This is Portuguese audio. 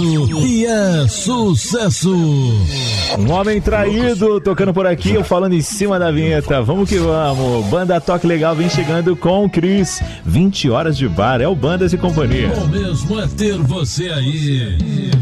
E é sucesso. Um homem traído, tocando por aqui, eu falando em cima da vinheta. Vamos que vamos. Banda Toque Legal vem chegando com o Cris. 20 horas de bar, é o Bandas e Companhia. Bom mesmo é ter você aí.